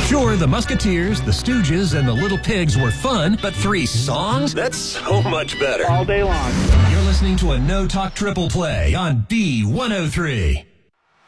Sure, the Musketeers, the Stooges, and the Little Pigs were fun, but 3 songs? That's so much better. All day long. You're listening to a No Talk Triple Play on B103.